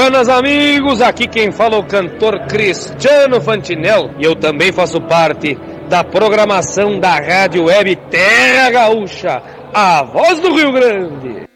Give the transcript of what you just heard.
Buenas, amigos, aqui quem fala é o cantor Cristiano Fantinel e eu também faço parte da programação da Rádio Web Terra Gaúcha, a voz do Rio Grande.